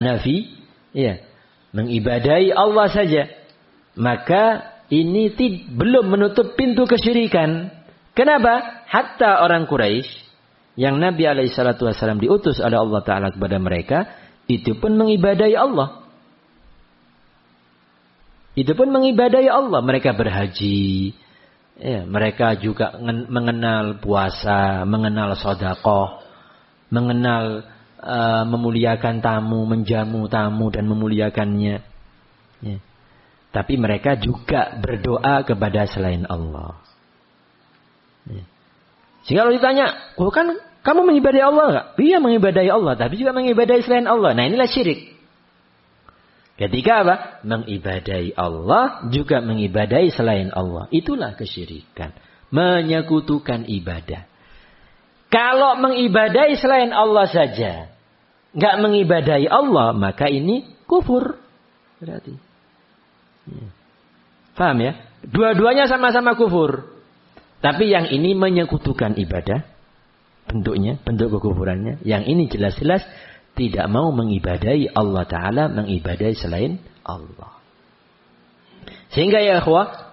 nafi, ya, mengibadahi Allah saja, maka ini belum menutup pintu kesyirikan. Kenapa? Hatta orang Quraisy yang Nabi SAW diutus oleh Allah Ta'ala kepada mereka, itu pun mengibadahi Allah. Itu pun mengibadahi Allah. Mereka berhaji, ya, mereka juga mengenal puasa, mengenal sedekah, mengenal memuliakan tamu, menjamu tamu dan memuliakannya. Ya. Tapi mereka juga berdoa kepada selain Allah. Ya. Sehingga kalau ditanya, kan kamu mengibadahi Allah enggak? Iya, mengibadahi Allah, tapi juga mengibadahi selain Allah. Nah, inilah syirik. Ketika apa? Mengibadahi Allah juga mengibadahi selain Allah. Itulah kesyirikan. Menyekutukan ibadah. Kalau mengibadahi selain Allah saja, enggak mengibadahi Allah, maka ini kufur. Berarti. Ya. Paham ya? Dua-duanya sama-sama kufur. Tapi yang ini menyekutukan ibadah. Bentuknya, bentuk kekufurannya. Yang ini jelas-jelas tidak mau mengibadahi Allah Ta'ala, mengibadahi selain Allah. Sehingga ya akhwah,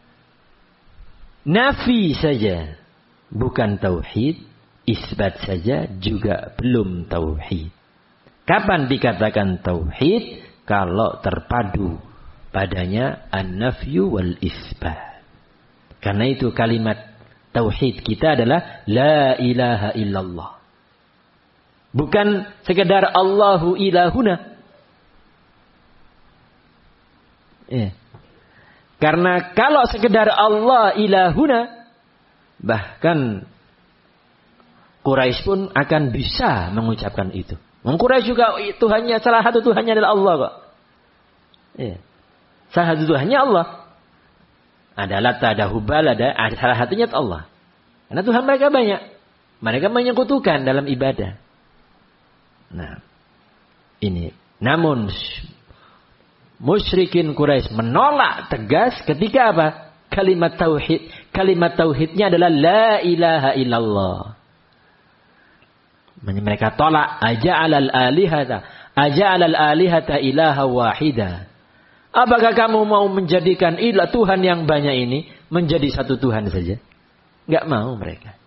nafi saja bukan tauhid, isbat saja juga belum tauhid. Kapan dikatakan tauhid? Kalau terpadu padanya an-nafyu wal isbat. Karena itu kalimat tauhid kita adalah la ilaha illallah. Bukan sekedar Allahu ilahuna. Ya. Karena kalau sekedar Allah ilahuna, bahkan Quraisy pun akan bisa mengucapkan itu. Quraisy juga Tuhannya, salah satu Tuhannya adalah Allah kok. Ya. Salah satu Tuhannya Allah. Ada Lata, ada Hubal, ada salah satunya Allah. Karena Tuhan mereka banyak. Mereka menyekutukan dalam ibadah. Nah, ini. Namun musyrikin Quraisy menolak tegas ketika apa? Kalimat tauhid. Kalimat tauhidnya adalah la ilaha illallah. Mereka tolak aja'alal alihata ilaha wahida. Apakah kamu mau menjadikan ilah Tuhan yang banyak ini menjadi satu Tuhan saja? Enggak mau mereka.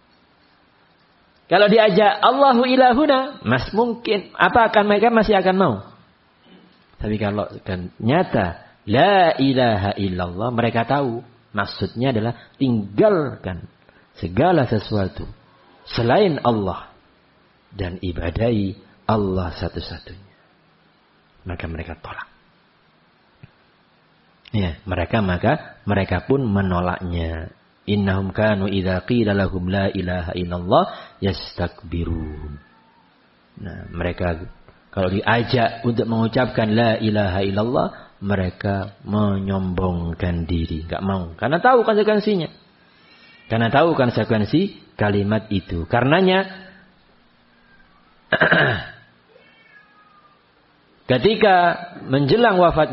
Kalau diajak Allahu ilahuna, mungkin apa akan mereka masih akan mau. Tapi kalau kan nyata la ilaha illallah, mereka tahu maksudnya adalah tinggalkan segala sesuatu selain Allah dan ibadahi Allah satu-satunya. Maka mereka tolak. Ya, mereka pun menolaknya. Innahum kanu idza qila lahum la ilaha illallah yastakbirun. Nah, mereka kalau diajak untuk mengucapkan la ilaha illallah, mereka menyombongkan diri, enggak mau. Karena tahu konsekuensinya. Karena tahu konsekuensi kalimat itu. Karenanya ketika menjelang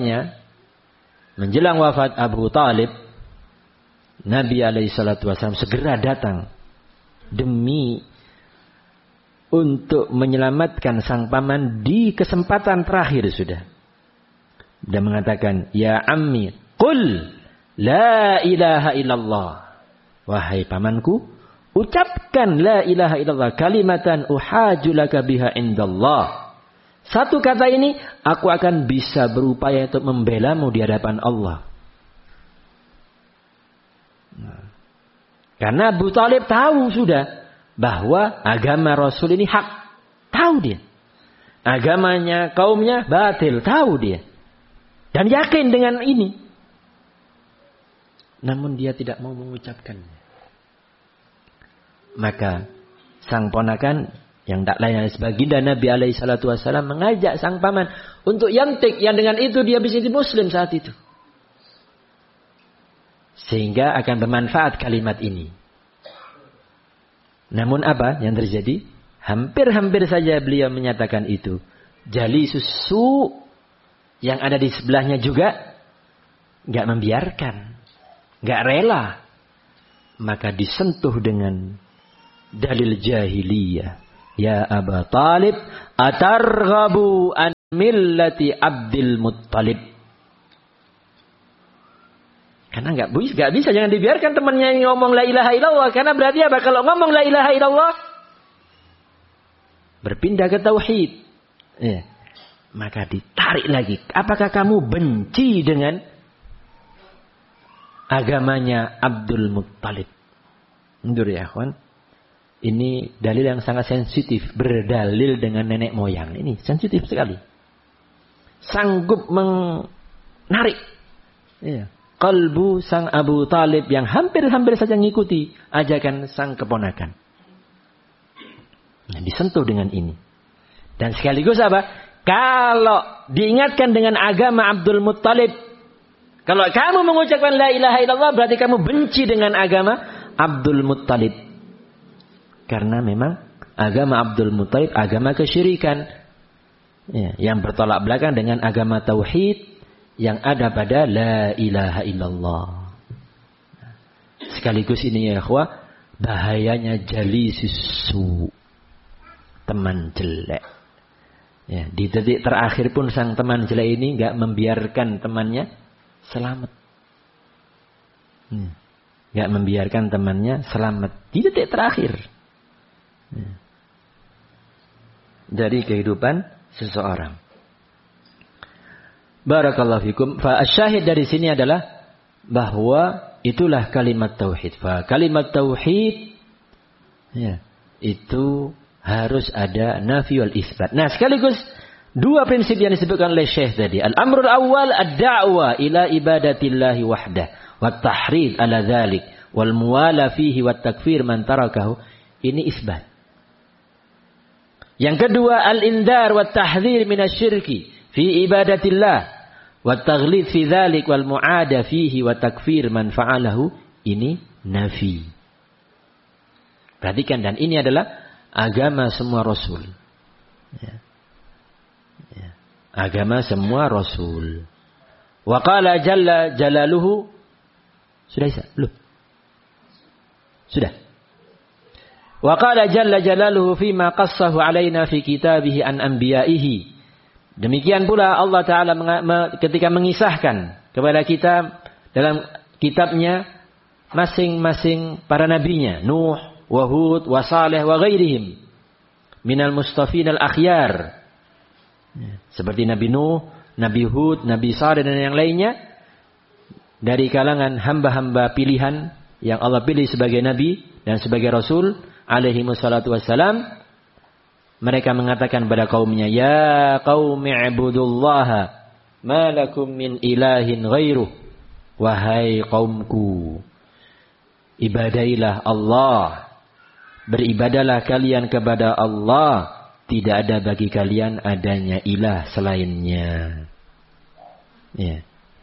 wafat Abu Talib, Nabi SAW segera datang demi untuk menyelamatkan sang paman di kesempatan terakhir sudah. Dan mengatakan, ya ammi, qul la ilaha illallah. Wahai pamanku, ucapkan la ilaha illallah, kalimatan uhajulaka biha indallah. Satu kata ini, aku akan bisa berupaya untuk membelamu di hadapan Allah. Nah, karena Abu Talib tahu sudah bahwa agama Rasul ini hak. Tahu dia. Agamanya kaumnya batil. Tahu dia. Dan yakin dengan ini. Namun dia tidak mau mengucapkannya. Maka sang ponakan yang tak lain adalah baginda Nabi SAW mengajak sang paman untuk yantik, yang dengan itu dia bisa jadi muslim saat itu. Sehingga akan bermanfaat kalimat ini. Namun apa yang terjadi? Hampir-hampir saja beliau menyatakan itu. Jali susu yang ada di sebelahnya juga gak membiarkan. Gak rela. Maka disentuh dengan dalil jahiliyah. Ya Aba Talib, atarghabu an millati Abdul Muttalib. Karena nggak bisa, jangan dibiarkan temannya ngomong la ilaha illallah. Karena berarti apa? Kalau ngomong la ilaha illallah, berpindah ke tauhid. Ya. Maka ditarik lagi. Apakah kamu benci dengan agamanya Abdul Muttalib? Mundur ya, kawan. Ini dalil yang sangat sensitif. Berdalil dengan nenek moyang. Ini sensitif sekali. Sanggup menarik. Ya. Kalbu sang Abu Talib yang hampir-hampir saja mengikuti ajakan sang keponakan. Nah, disentuh dengan ini. Dan sekaligus apa? Kalau diingatkan dengan agama Abdul Muttalib, kalau kamu mengucapkan la ilaha illallah, berarti kamu benci dengan agama Abdul Muttalib. Karena memang agama Abdul Muttalib agama kesyirikan. Ya, yang bertolak belakang dengan agama tauhid yang ada pada la ilaha illallah. Sekaligus ini ya ikhwah, bahayanya jalisus, teman jelek. Ya, di detik terakhir pun sang teman jelek ini enggak membiarkan temannya selamat. Enggak membiarkan temannya selamat di detik terakhir. Ya. Dari kehidupan seseorang. Barakallahu fikum. Fa asyahid dari sini adalah bahwa itulah kalimat tauhid. Fa kalimat tauhid ya, itu harus ada nafi wal isbat. Nah, sekaligus dua prinsip yang disebutkan oleh Syekh tadi. Al-amrul awal ad-da'wa ila ibadatillahi wahdah wa tahrid ala dzalik wal muwala fihi wat takfir man tarakahu. Ini isbat. Yang kedua al-indar wat tahdhir minasyirki fi ibadatillah. Wa taghlid fi dzalik wal mu'ada fihi wa takfir man fa'alahu, ini nafi. Perhatikan, dan ini adalah agama semua rasul. Ya. Ya. Agama semua rasul. Wa qala jalla jalaluhu. Sudah Isa? Belum. Sudah. Wa qala jalla jalaluhu fima qassahu alaina fi kitabihi an anbiya'ihi. Demikian pula Allah Ta'ala ketika mengisahkan kepada kita dalam kitabnya masing-masing para nabinya. Nuh, wa Hud, wa Saleh, wa ghairihim. Minal mustafin al-akhyar. Seperti Nabi Nuh, Nabi Hud, Nabi Saleh dan yang lainnya. Dari kalangan hamba-hamba pilihan yang Allah pilih sebagai nabi dan sebagai rasul. Alaihi wassalatu wassalam. Mereka mengatakan pada kaumnya, ya qaumi ibudullaha ma lakum min ilahin ghairuh. Wahai kaumku, ibadailah Allah, beribadalah kalian kepada Allah, tidak ada bagi kalian adanya ilah selainnya. Ya.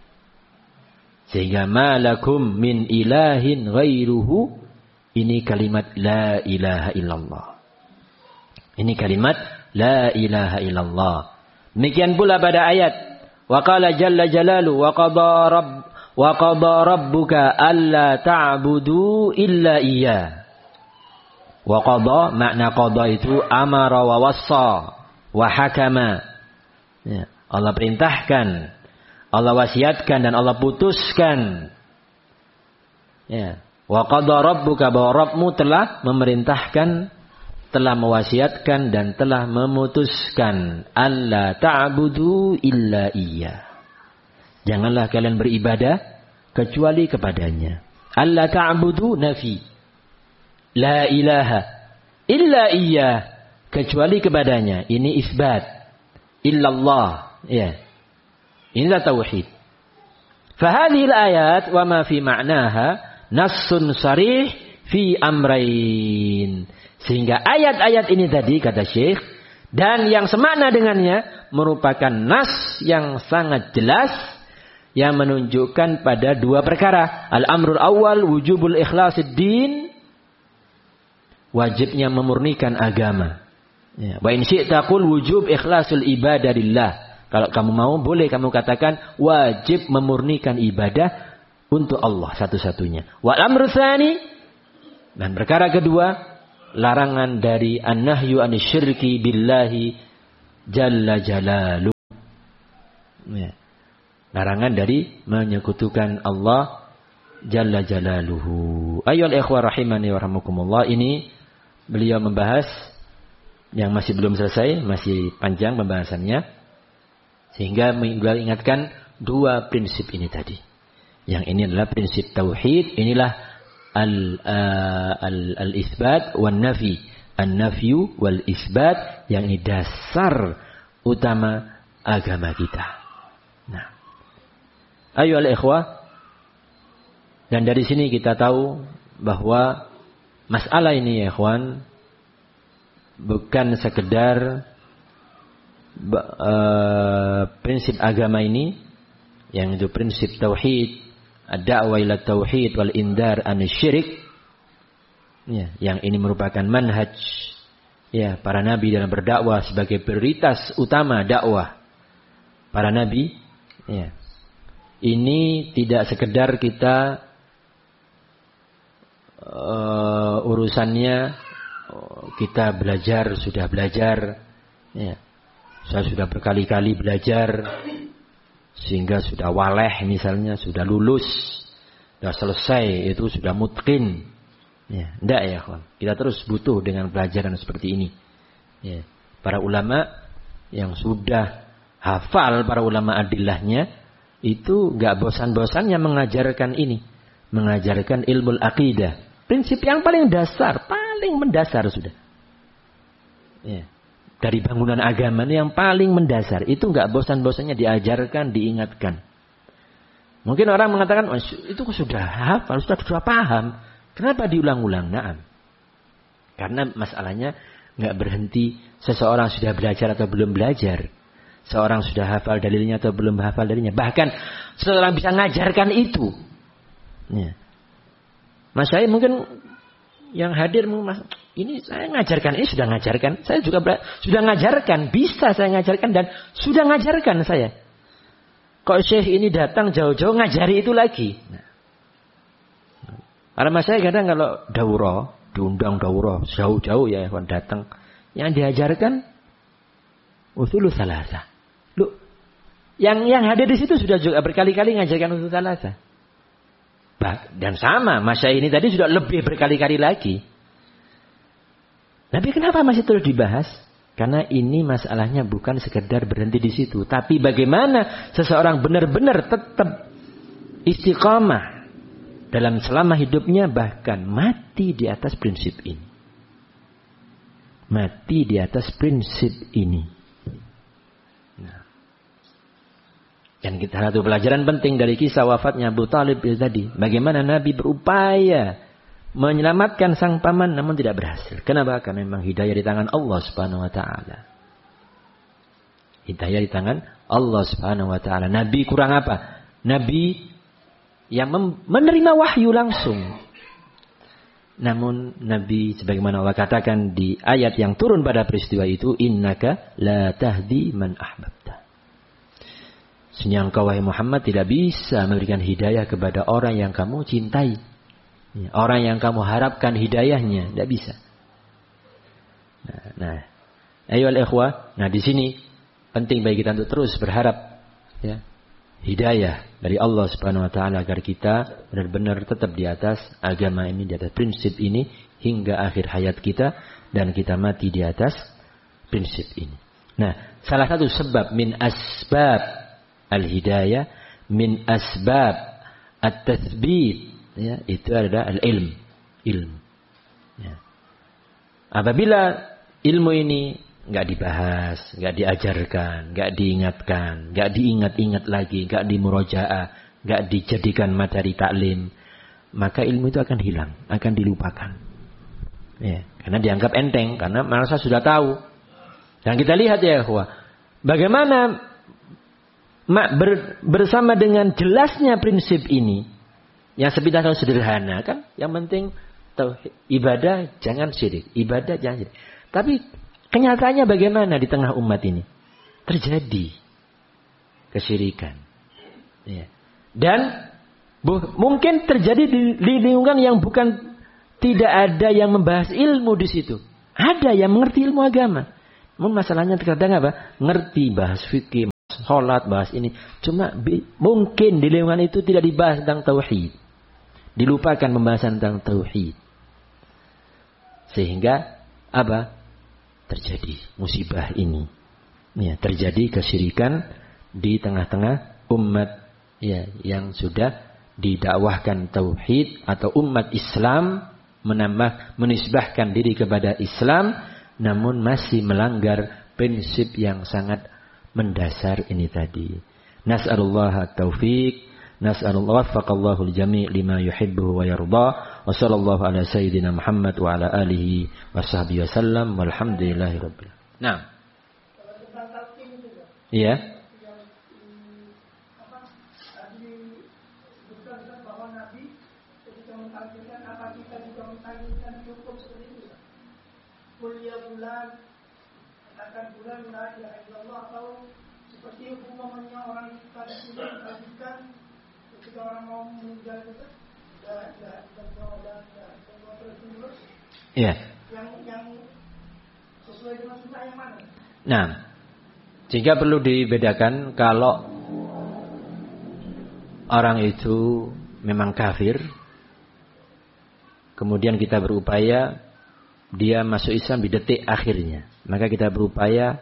Sehingga ma lakum min ilahin ghairuhu, ini kalimat la ilaha illallah. Ini kalimat la ilaha illallah. Demikian pula pada ayat wa qala jalla jalalu wa qada rabbuka alla ta'budu illa iyyah. Wa qada, makna qada itu amara wa wassa wa hakama. Ya, Allah perintahkan, Allah wasiatkan dan Allah putuskan. Ya, wa qada rabbuka, bahwa Rabbmu telah memerintahkan, telah mewasiatkan dan telah memutuskan alla ta'budu illa iyyah. Janganlah kalian beribadah kecuali kepadanya. Alla ta'budu nafi. La ilaha illa iyyah, kecuali kepadanya. Ini isbat. Illallah. Ya. Inilah tauhid. Fahadhihi al-ayat wa ma fi ma'naha nassun sarih fi amrain. Sehingga ayat-ayat ini tadi, kata Syekh, dan yang semakna dengannya merupakan nas yang sangat jelas yang menunjukkan pada dua perkara. Al-amrul awal wujubul ikhlasid din, wajibnya memurnikan agama. Wa in syi'ta qul wujub ikhlasul ibadah lillah. Kalau kamu mau, boleh kamu katakan wajib memurnikan ibadah untuk Allah satu-satunya. Wal amru tsani, dan perkara kedua, larangan dari an-nahyu anisyirki billahi jalla jalaluh. Ya. Larangan dari menyekutukan Allah Jalla Jalaluhu. Ayyuhal ikhwah rahimani wa rahimakumullah. Ini beliau membahas yang masih belum selesai, masih panjang pembahasannya. Sehingga beliau ingatkan dua prinsip ini tadi. Yang ini adalah prinsip tauhid, inilah al-isbat wan nafi. An-nafyu wal isbat, yang ini dasar utama agama kita. Nah, ayyuhal ikhwah, dan dari sini kita tahu bahwa masalah ini ya ikhwan bukan sekedar prinsip agama ini, yang itu prinsip tauhid, ad-da'wah ila tauhid wal indar anasyirik, ya, yang ini merupakan manhaj ya para nabi dalam berdakwah sebagai prioritas utama dakwah para nabi. Ya. Ini tidak sekedar kita urusannya kita sudah belajar, ya. Saya sudah berkali-kali belajar sehingga sudah waleh misalnya, sudah lulus, sudah selesai, itu sudah mutqin. Ya, enggak ya kawan. Kita terus butuh dengan pelajaran seperti ini. Ya. Para ulama yang sudah hafal, para ulama adillahnya, itu enggak bosan-bosannya mengajarkan ini. Mengajarkan ilmu akidah. Prinsip yang paling dasar, paling mendasar sudah. Ya. Dari bangunan agama yang paling mendasar. Itu enggak bosan-bosannya diajarkan, diingatkan. Mungkin orang mengatakan, oh, itu sudah hafal, sudah paham. Kenapa diulang-ulang? Naam. Karena masalahnya enggak berhenti seseorang sudah belajar atau belum belajar. Seorang sudah hafal dalilnya atau belum hafal dalilnya. Bahkan seseorang bisa ngajarkan itu. Ya. Mas saya mungkin yang hadir, ini saya ngajarkan, ini sudah ngajarkan. Saya juga sudah ngajarkan, bisa saya ngajarkan dan sudah ngajarkan saya. Kok syekh ini datang jauh-jauh ngajari itu lagi. Nah. Karena mas saya kadang kalau daurah, diundang daurah, jauh-jauh ya kawan datang. Yang diajarkan usul tsalatsa. Loh, yang hadir di situ sudah juga berkali-kali ngajarkan usul tsalatsa. Dan sama, mas saya ini tadi sudah lebih berkali-kali lagi. Tapi kenapa masih terus dibahas? Karena ini masalahnya bukan sekedar berhenti di situ. Tapi bagaimana seseorang benar-benar tetap istiqamah dalam selama hidupnya, bahkan mati di atas prinsip ini. Mati di atas prinsip ini. Dan kita satu pelajaran penting dari kisah wafatnya Abu Talib tadi. Bagaimana Nabi berupaya menyelamatkan sang paman namun tidak berhasil. Kenapa? Karena memang hidayah di tangan Allah Subhanahu wa taala. Hidayah di tangan Allah Subhanahu wa taala. Nabi kurang apa? Nabi yang menerima wahyu langsung. Namun Nabi sebagaimana Allah katakan di ayat yang turun pada peristiwa itu, innaka la tahdi man ahbabta. Sesungguhnya engkau wahai Muhammad tidak bisa memberikan hidayah kepada orang yang kamu cintai. Orang yang kamu harapkan hidayahnya. Tidak bisa. Nah, ayyuhal ikhwah. Nah di sini penting bagi kita untuk terus berharap ya, hidayah dari Allah Subhanahu Wa Taala agar kita benar-benar tetap di atas agama ini, di atas prinsip ini hingga akhir hayat kita dan kita mati di atas prinsip ini. Nah, salah satu sebab min asbab al-hidayah, min asbab at-tathbit, ya, itu adalah al-ilm. Ilmu. Ya. Apabila ilmu ini nggak dibahas, nggak diajarkan, nggak diingatkan, nggak diingat-ingat lagi, nggak dimurojaah, nggak dijadikan materi taklim, maka ilmu itu akan hilang, akan dilupakan. Ya, karena dianggap enteng, karena merasa sudah tahu. Dan kita lihat ya, bagaimana bersama dengan jelasnya prinsip ini, yang sebenarnya sederhana kan, yang penting ibadah jangan syirik, ibadah jangan syirik. Tapi kenyataannya bagaimana di tengah umat ini? Terjadi kesyirikan. Ya. Dan mungkin terjadi di lingkungan yang bukan, tidak ada yang membahas ilmu di situ. Ada yang mengerti ilmu agama. Namun masalahnya terkadang apa? Ngerti bahas fikih, sholat, bahas ini. Cuma mungkin di lingkungan itu tidak dibahas tentang tauhid. Dilupakan pembahasan tentang tauhid. Sehingga apa? Terjadi musibah ini. Ya, terjadi kesyirikan di tengah-tengah umat ya yang sudah didakwahkan tauhid atau umat Islam menisbahkan diri kepada Islam namun masih melanggar prinsip yang sangat mendasar ini tadi. Nas'alullah at-taufiq, nas'alullah waffaqallahu al-jami' lima yuhibbu wa yarda. Wa sallallahu ala sayyidina Muhammad wa ala alihi wa sahbihi wasallam walhamdulillahi rabbil alamin. Nah. Iya. Kuliah bulan, katakan bulan la ilaha illallah, atau seperti umpamanya orang kita di sini mengajukan ketika orang mau meninggal itu dan terus iya. Yang sesuai dengan sunnah yang mana? Nah, jika perlu dibedakan kalau orang itu memang kafir, kemudian kita berupaya dia masuk Islam di detik akhirnya, maka kita berupaya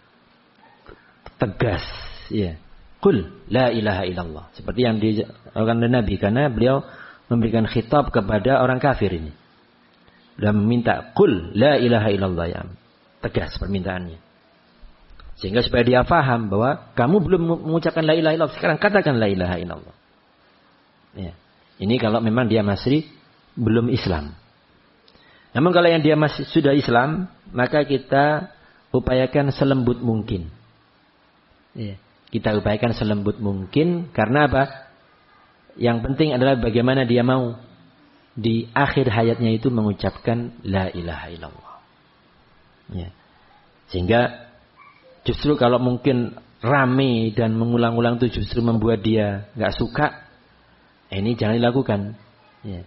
tegas, ya. Qul la ilaha illallah. Seperti yang dilakukan oleh Nabi, karena beliau memberikan khitab kepada orang kafir ini. Dan meminta qul la ilaha illallah, ya. Tegas permintaannya. Sehingga supaya dia faham bahwa kamu belum mengucapkan la ilaha illallah, sekarang katakan la ilaha illallah. Ya. Ini kalau memang dia masih belum Islam. Namun kalau yang dia masih sudah Islam, maka kita upayakan selembut mungkin. Ya. Kita upayakan selembut mungkin, karena apa? Yang penting adalah bagaimana dia mau di akhir hayatnya itu mengucapkan la ilaha illallah. Ya. Sehingga justru kalau mungkin rame dan mengulang-ulang itu justru membuat dia nggak suka, ini jangan dilakukan. Ya.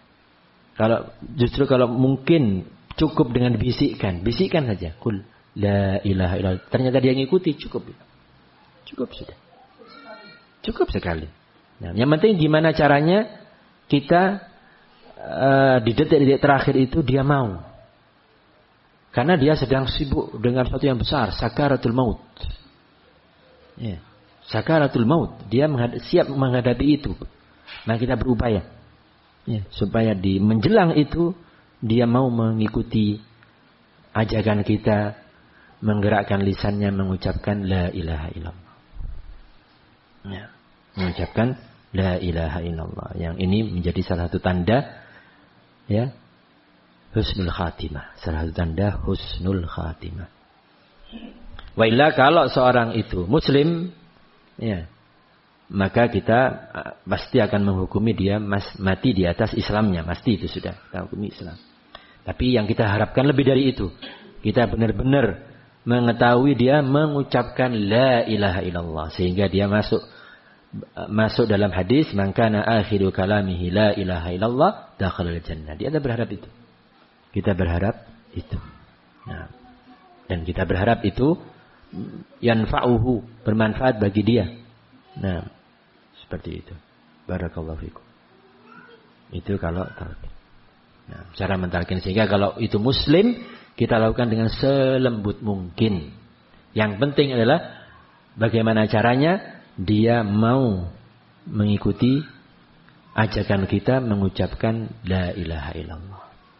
Kalau mungkin cukup dengan bisikkan saja. Qul la ilaha illallah. Ternyata dia ngikuti, cukup sudah. Cukup sekali. Nah, yang penting gimana caranya kita di detik-detik terakhir itu dia mau. Karena dia sedang sibuk dengan sesuatu yang besar, sakaratul maut. Ya, sakaratul maut. Dia siap menghadapi itu. Nah, kita berupaya. Ya, supaya di menjelang itu dia mau mengikuti ajakan kita, menggerakkan lisannya mengucapkan la ilaha illallah. Ya, mengucapkan la ilaha illallah. Yang ini menjadi salah satu tanda ya husnul khatimah, salah satu tanda husnul khatimah. Wa illa kalau seorang itu muslim ya, maka kita pasti akan menghukumi dia mati di atas Islamnya. Pasti itu sudah kita hukumi Islam. Tapi yang kita harapkan lebih dari itu. Kita benar-benar mengetahui dia mengucapkan la ilaha illallah. Sehingga dia masuk dalam hadis, man kana akhiru kalamihi la ilaha illallah dakhalal jannah. Dia berharap itu. Kita berharap itu. Nah, dan kita berharap itu yanfa'uhu, bermanfaat bagi dia. Nah, seperti itu. Barakallahu fikum. Itu kalau talqin. Nah, cara mentalqin, sehingga kalau itu muslim kita lakukan dengan selembut mungkin. Yang penting adalah bagaimana caranya dia mau mengikuti ajakan kita mengucapkan la ilaha illallah.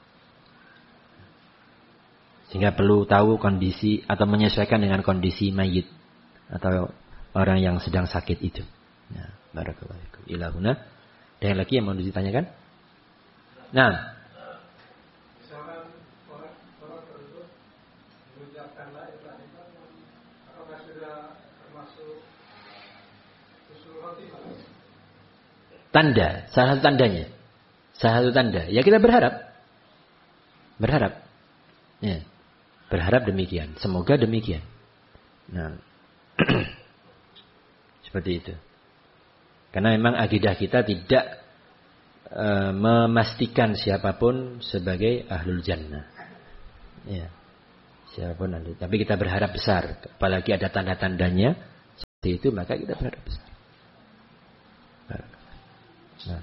Sehingga perlu tahu kondisi atau menyesuaikan dengan kondisi mayit atau orang yang sedang sakit itu. Nah, barakallahu fikum. Ilahuna. Ada yang lagi yang mau ditanyakan? Nah. Misalkan orang tersebut mengucapkan la ilaha illallah, apakah sudah termasuk husnul khatimah? Tanda, salah satu tandanya. Salah satu tanda. Ya kita berharap. Ya. Berharap demikian. Semoga demikian. Nah. Seperti itu. Karena memang akidah kita tidak memastikan siapapun sebagai ahlul jannah. Ya. Siapapun nanti. Tapi kita berharap besar. Apalagi ada tanda-tandanya. seperti itu, maka kita berharap besar. Nah.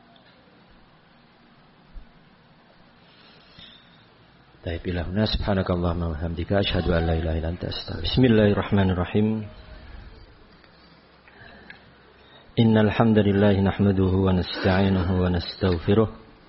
Baik, ilahuna subhanakallahumma wa bihamdika asyhadu an la ilaha illa anta astaghfiruka. Bismillahirrahmanirrahim. Innal hamdalillah nahmaduhu wa nasta'inuhu wa nastaghfiruh.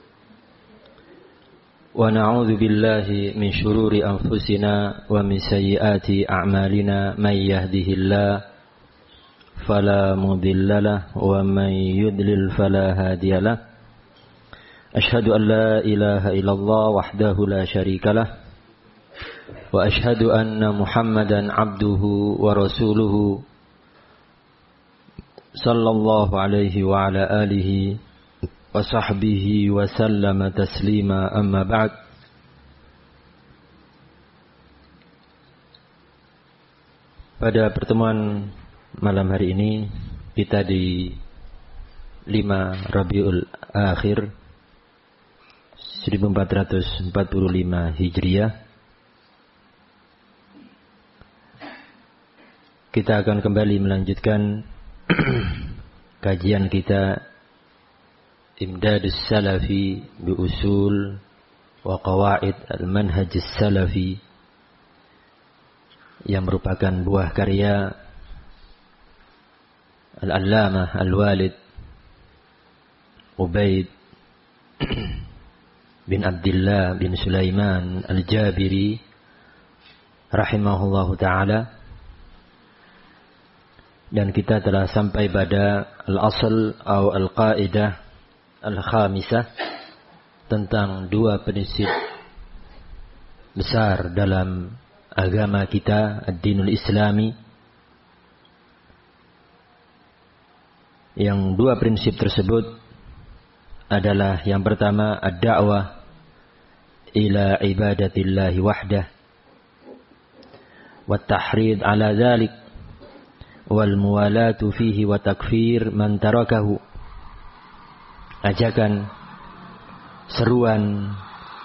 Wa na'udzu billahi min shururi anfusina wa min sayyiati a'malina may yahdihillahu fala mudilla lahu wa may yudlil fala hadiya lahu. Asyhadu an la ilaha illallah wahdahu la syarika lah wa asyhadu anna Muhammadan abduhu wa rasuluhu sallallahu alaihi wa ala alihi wa sahbihi wa sallama taslima, amma ba'd. Pada pertemuan malam hari ini kita di 5 Rabiul Akhir 1445 Hijriah. Kita akan kembali melanjutkan kajian kita Imdadus Salafi bi Usul wa Qawaid Al-Manhaj Salafi, yang merupakan buah karya Al-Allamah Al-Walid Ubaid bin Abdullah bin Sulaiman Al-Jabiri rahimahullahu ta'ala. Dan kita telah sampai pada al-asl atau al-qaidah al-khamisah, tentang 2 prinsip besar dalam agama kita, ad-dinul islami. Yang 2 prinsip tersebut adalah yang pertama ad-da'wah ila ibadatillahi wahdah wa tahrid ala dhalik wal muwalatu fihi wa takfir man tarakahu. Ajakan, seruan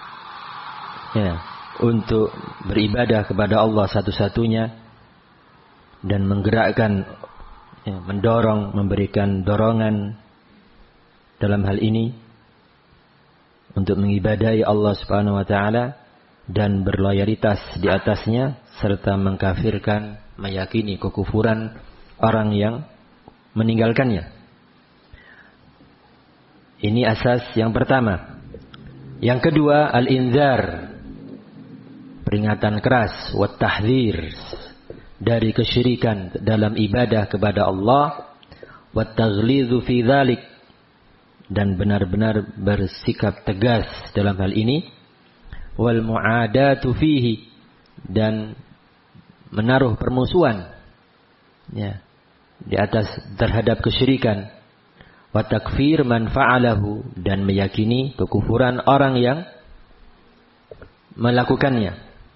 untuk beribadah kepada Allah satu-satunya, dan menggerakkan, mendorong, memberikan dorongan dalam hal ini untuk mengibadahi Allah Subhanahu wa ta'ala dan berloyalitas di atasnya, serta mengkafirkan, meyakini kekufuran orang yang meninggalkannya. Ini asas yang pertama. Yang kedua, al-inzar, peringatan keras, wa tahdhir, dari kesyirikan dalam ibadah kepada Allah, wa taghlidhu fi dzalik, dan benar-benar bersikap tegas dalam hal ini, wal mu'adatu fihi, dan menaruh permusuhan di atas terhadap kesyirikan, wa takfir man fa'alahu, dan meyakini kekufuran orang yang melakukannya.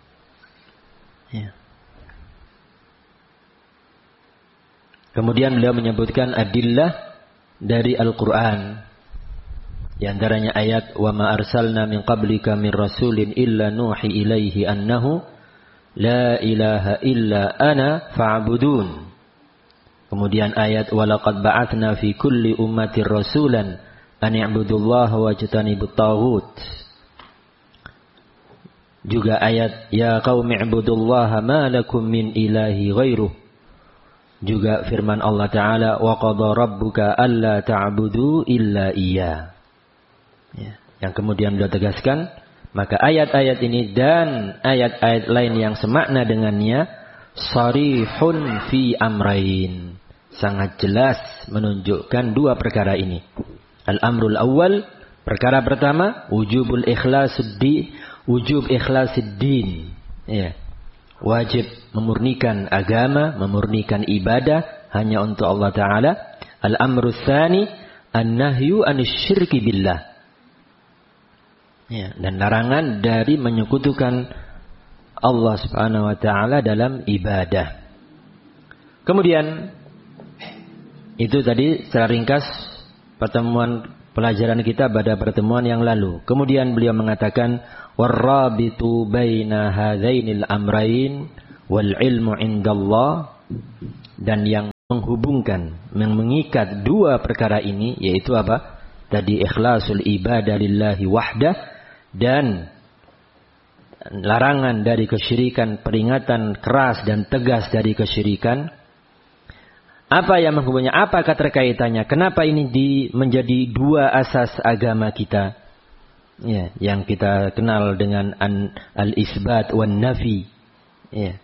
Kemudian beliau menyebutkan adillah dari Al-Quran. Di antaranya ayat wa ma arsalna min qablika min rasulin illa nuhi ilaihi annahu la ilaha illa ana fa'budun. Kemudian ayat wa laqad ba'atsna fi kulli ummatin rasulan an i'budullaha wajtanibut taghut. Juga ayat ya qaumi i'budullaha ma lakum min ilahi ghairuh. Juga firman Allah Ta'ala wa qadha rabbuka alla ta'budu illa iyyah. Yang kemudian beliau tegaskan, maka ayat-ayat ini dan ayat-ayat lain yang semakna dengannya sarihun fi amrain, sangat jelas menunjukkan 2 perkara ini. Al-amrul awal, perkara pertama, wujub ikhlasuddin. Wajib memurnikan agama, memurnikan ibadah hanya untuk Allah Ta'ala. Al-amrul tsani, an-nahyu anisyirki billah. Dan larangan dari menyekutukan Allah Subhanahu wa ta'ala dalam ibadah. Kemudian itu tadi secara ringkas pertemuan pelajaran kita pada pertemuan yang lalu. Kemudian beliau mengatakan warrabitu baina hadzainil amrain wal ilmu indallah, dan yang menghubungkan, mengikat dua perkara ini, yaitu apa? Tadi ikhlasul ibadah lillahi wahdah dan larangan dari kesyirikan, peringatan keras dan tegas dari kesyirikan. Apa yang menghubungnya? Apa keterkaitannya? Kenapa ini menjadi dua asas agama kita? Ya, yang kita kenal dengan al-isbat wan nafi. Ya.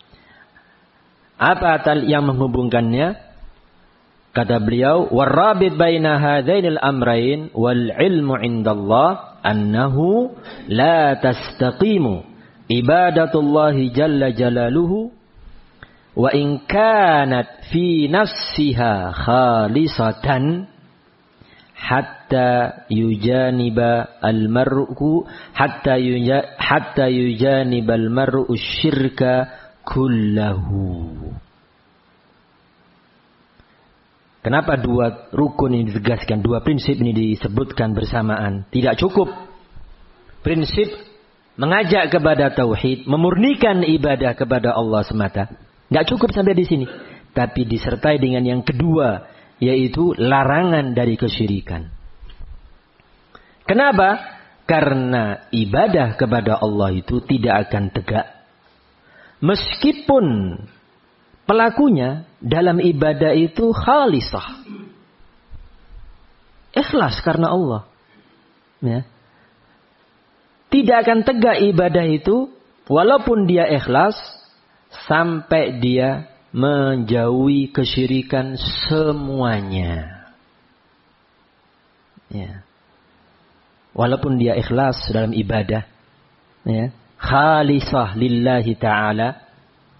Apa yang menghubungkannya? Kata beliau, warabit baina hadainil amrayn wal ilmu indallah annahu la tastaqimu ibadatullahi jalla jalaluhu wa in kanat fi nafsiha khalisatan hatta yujaniba al-mar'u hatta yujaniba al-mar'u syirka kullahu. Kenapa dua rukun ini ditegaskan, dua prinsip ini disebutkan bersamaan? Tidak cukup prinsip mengajak kepada tauhid, memurnikan ibadah kepada Allah semata. Tidak cukup sampai di sini. Tapi disertai dengan yang kedua, yaitu larangan dari kesyirikan. Kenapa? Karena ibadah kepada Allah itu tidak akan tegak. Meskipun pelakunya dalam ibadah itu khalisah. Ikhlas karena Allah. Ya. Tidak akan tegak ibadah itu walaupun dia ikhlas sampai dia menjauhi kesyirikan semuanya. Ya. Walaupun dia ikhlas dalam ibadah. Ya. Khalisah lillahi ta'ala.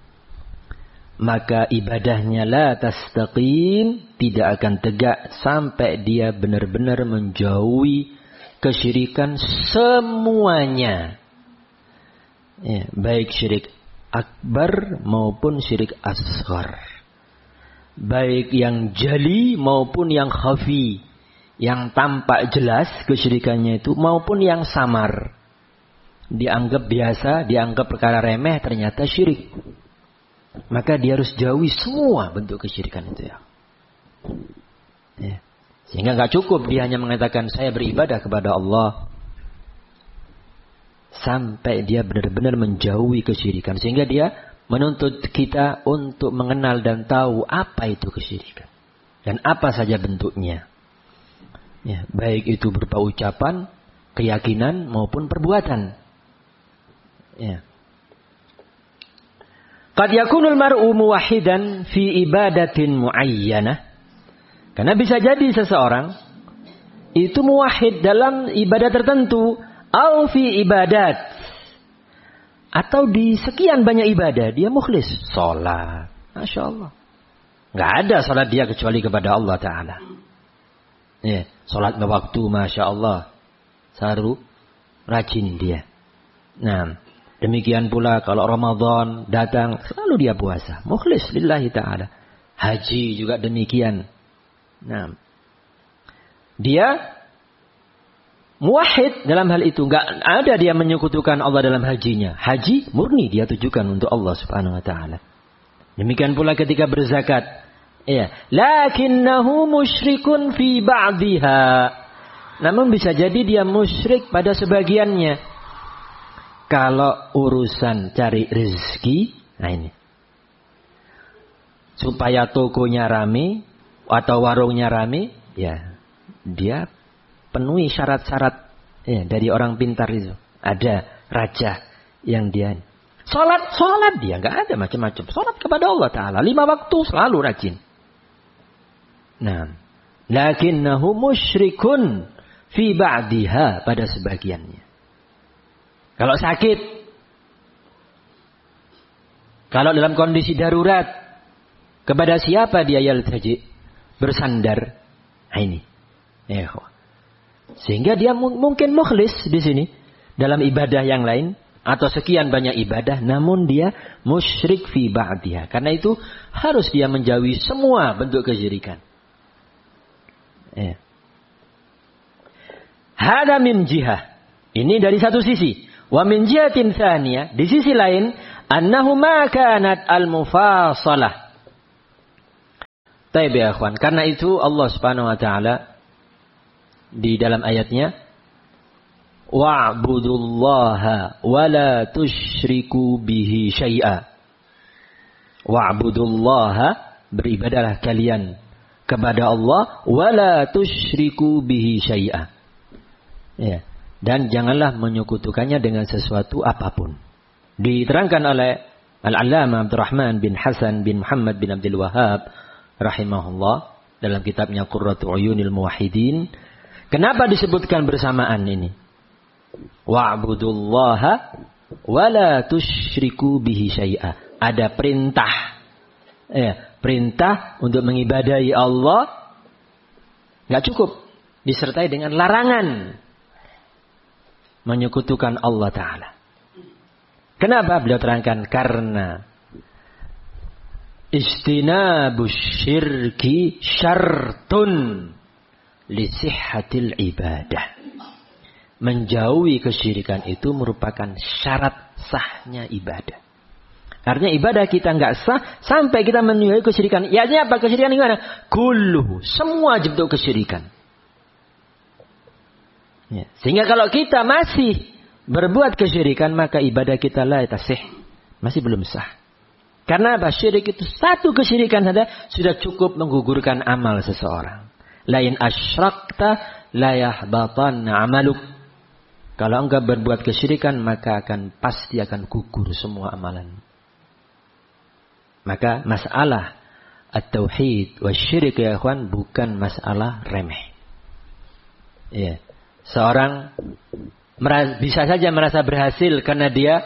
Maka ibadahnya la tastaqim, tidak akan tegak sampai dia benar-benar menjauhi kesyirikan semuanya. Ya, baik syirik akbar maupun syirik asghar. Baik yang jali maupun yang khafi. Yang tampak jelas kesyirikannya itu maupun yang samar. Dianggap biasa, dianggap perkara remeh, ternyata syirik. Maka dia harus jauhi semua bentuk kesyirikan itu ya. Ya. Sehingga nggak cukup dia hanya mengatakan saya beribadah kepada Allah sampai dia benar-benar menjauhi kesyirikan. Sehingga dia menuntut kita untuk mengenal dan tahu apa itu kesyirikan dan apa saja bentuknya. Ya, baik itu berupa ucapan, keyakinan maupun perbuatan. Ya. Qad yakunul mar'u muwahhidan fi ibadatin muayyanah. Karena bisa jadi seseorang itu muwahhid dalam ibadah tertentu, au fi ibadat. Atau di sekian banyak ibadah dia mukhlis, salat. Masya Allah. Enggak ada salat dia kecuali kepada Allah Ta'ala. Ya, salat waktu Masya Allah. Saru rajin dia. Nah, demikian pula kalau Ramadan datang, selalu dia puasa. Mukhlis lillahi ta'ala. Haji juga demikian. Nah, dia muwahhid dalam hal itu. Enggak ada dia menyekutukan Allah dalam hajinya. Haji murni dia tujukan untuk Allah subhanahu wa ta'ala. Demikian pula ketika berzakat. Ya. Lakinnahu musyrikun fi ba'diha. Namun bisa jadi dia musyrik pada sebagiannya. Kalau urusan cari rezeki, nah ini. Supaya tokonya rame atau warungnya rame, ya dia penuhi syarat-syarat ya, dari orang pintar itu. Ada raja yang dia salat dia nggak ada macam-macam. Salat kepada Allah Ta'ala 5 waktu selalu rajin. Nah, lakinnahu musyrikun fi ba'diha pada sebagiannya. Kalau sakit, kalau dalam kondisi darurat, kepada siapa dia yaltaji? Bersandar. Nah, ini. Ya, sehingga dia mungkin mukhlis di sini dalam ibadah yang lain atau sekian banyak ibadah, namun dia musyrik fi ba'diha. Karena itu harus dia menjauhi semua bentuk kesyirikan. Ya. Hada min jihah. Ini dari satu sisi. Wa min jihatin tsaniyah, di sisi lain, annahu ma kanat al-mufasalah Taib ya akhwan. Karena itu Allah Subhanahu wa taala di dalam ayatnya, wa'budullaha wa la tusyriku bihi syai'a. Wa'budullaha, beribadahlah kalian kepada Allah, wa la tusyriku bihi syai'a. Ya, dan janganlah menyekutukannya dengan sesuatu apapun. Diterangkan oleh Al-Allamah Abdurrahman bin Hasan bin Muhammad bin Abdul Wahhab rahimahullah dalam kitabnya Qurratu Uyunil Muwahhidin. Kenapa disebutkan bersamaan ini? Wa'budullaha wa la tusyriku bihi syai'a. Ada perintah. Ya, perintah untuk mengibadahi Allah. Enggak cukup. Disertai dengan larangan menyekutukan Allah Ta'ala. Kenapa beliau terangkan? Karena istinabus syirki syartun li sihhatil ibadah. Menjauhi kesyirikan itu merupakan syarat sahnya ibadah. Artinya ibadah kita nggak sah sampai kita menjauhi kesyirikan. Ya, artinya apa? Kesyirikan gimana? Kulluhu, semua bentuk kesyirikan. Ya. Sehingga kalau kita masih berbuat kesyirikan, maka ibadah kita la tasih, masih belum sah. Karena apa? Syirik itu satu kesyirikan saja sudah cukup menggugurkan amal seseorang. Lain asyrakta la yahbatanna amaluk. Kalau engkau berbuat kesyirikan, maka pasti akan gugur semua amalan. Maka masalah at-tauhid wa syirik ya ikhwan bukan masalah remeh. Ya. Seorang bisa saja merasa berhasil karena dia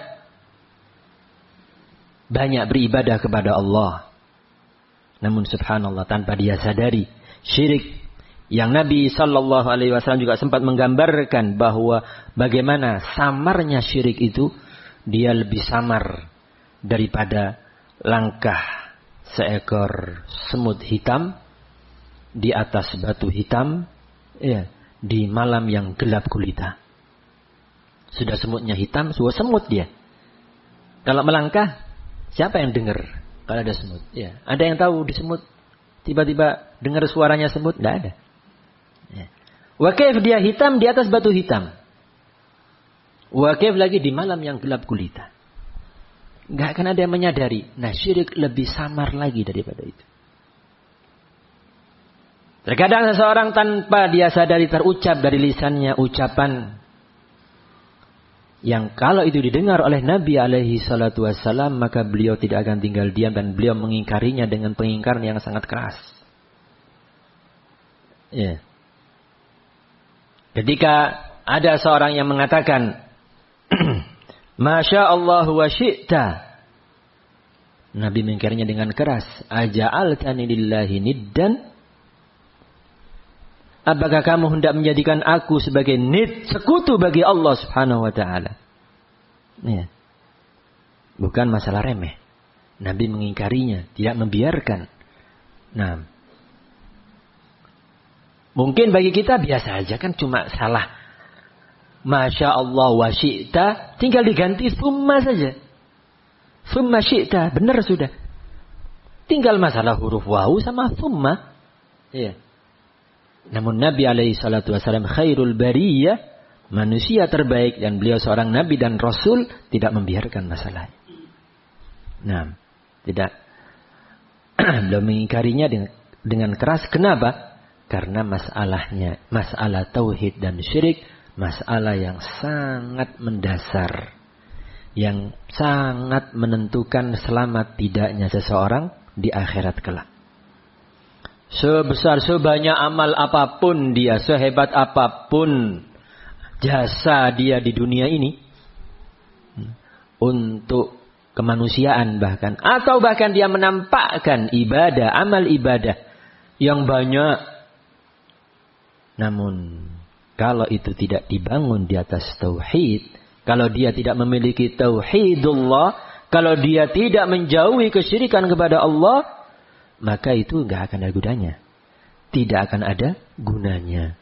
banyak beribadah kepada Allah. Namun subhanallah tanpa dia sadari syirik yang Nabi SAW juga sempat menggambarkan bahwa bagaimana samarnya syirik itu, dia lebih samar daripada langkah seekor semut hitam di atas batu hitam, ya, di malam yang gelap gulita. Sudah semutnya hitam, sudah semut dia. Kalau melangkah, siapa yang dengar kalau ada semut? Ya, ada yang tahu di semut? Tiba-tiba dengar suaranya semut? Tidak ada. Ya. Wakif dia hitam di atas batu hitam. Wakif lagi di malam yang gelap gulita. Tidak akan ada yang menyadari. Nah, syirik lebih samar lagi daripada itu. Terkadang seseorang tanpa dia sadari terucap dari lisannya ucapan yang kalau itu didengar oleh Nabi alaihi salatu wassalam, maka beliau tidak akan tinggal diam dan beliau mengingkarinya dengan pengingkaran yang sangat keras. Ya. Ketika ada seorang yang mengatakan, Masya Allah wa syi'ta, Nabi mengingkarinya dengan keras. Aja'altani lillahi niddan, apakah kamu hendak menjadikan aku sebagai nid, sekutu bagi Allah Subhanahu wa taala? Ya. Bukan masalah remeh. Nabi mengingkarinya, tidak membiarkan. Nah, mungkin bagi kita biasa aja kan, cuma salah Masya Allah wa syi'ta, tinggal diganti summa saja. Summa syi'ta, benar sudah. Tinggal masalah huruf wawu sama summa. Ya. Namun Nabi alaihi salatu wasallam khairul bariyah, manusia terbaik, dan beliau seorang nabi dan rasul, tidak membiarkan masalah. Nah, tidak. Beliau mengingkarinya dengan keras. Kenapa? Karena masalah tauhid dan syirik, masalah yang sangat mendasar, yang sangat menentukan selamat tidaknya seseorang di akhirat kelak. Sebesar sebanyak amal apapun dia, sehebat apapun jasa dia di dunia ini untuk kemanusiaan bahkan, atau bahkan dia menampakkan ibadah, amal ibadah yang banyak, namun kalau itu tidak dibangun di atas tauhid, kalau dia tidak memiliki tauhidullah, kalau dia tidak menjauhi kesyirikan kepada Allah, maka itu enggak akan ada gunanya. Tidak akan ada gunanya.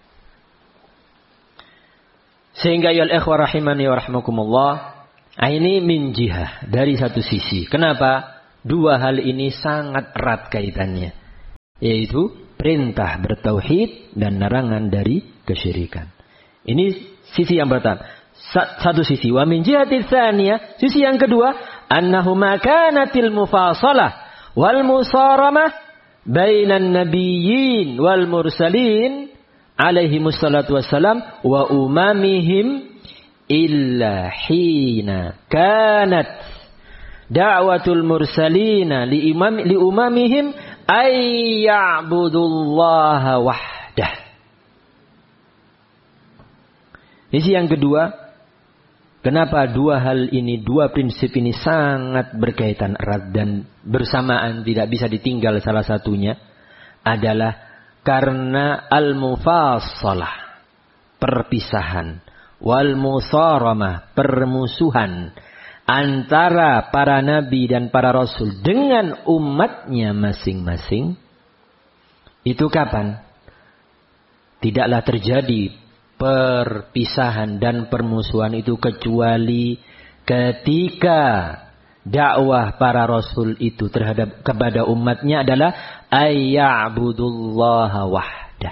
Sehingga ya ikhwah rahimani wa rahmakumullah, ini min jihah, dari satu sisi. Kenapa? Dua hal ini sangat erat kaitannya. yaitu perintah bertauhid dan larangan dari kesyirikan. Ini sisi yang pertama. Satu sisi. Wa min jihati tsaniyah, sisi yang kedua, annahu makanatil mufasalah wal musaramah bainan nabiyyin wal mursalin alaihi wassalatu wassalam wa umamihim illa hina kanat da'watul mursalina li umamihim ay ya'budullaha wahdah. Sisi yang kedua, kenapa dua hal ini, dua prinsip ini sangat berkaitan erat dan bersamaan, tidak bisa ditinggal salah satunya, adalah karena al-mufassalah, perpisahan, wal musaramah, permusuhan antara para nabi dan para rasul dengan umatnya masing-masing. Itu kapan? Tidaklah terjadi perpisahan dan permusuhan itu kecuali ketika dakwah para rasul itu terhadap kepada umatnya adalah ayya'budullaha wahdah.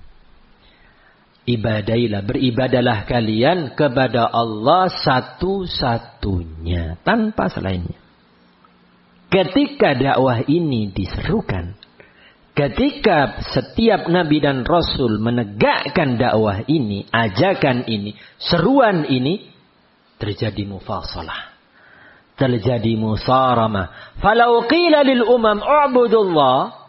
Ibadailah, beribadalah kalian kepada Allah satu-satunya, tanpa selainnya. Ketika dakwah ini diserukan, ketika setiap nabi dan rasul menegakkan dakwah ini, ajakan ini, seruan ini, terjadi mufasalah, terjadi musaramah. Falau qila lil umam u'budullah,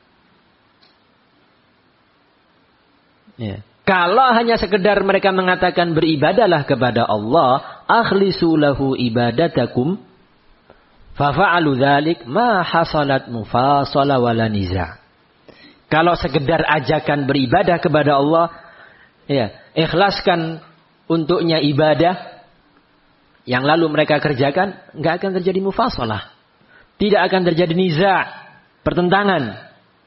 ya. Kalau hanya sekedar mereka mengatakan beribadalah kepada Allah, akhlisu lahu ibadatakum, fafa'alu dzalik ma hasalat mufasala wala niza'. Kalau sekedar ajakan beribadah kepada Allah, ya, ikhlaskan untuknya ibadah yang lalu mereka kerjakan, enggak akan terjadi mufasalah. Tidak akan terjadi niza', pertentangan.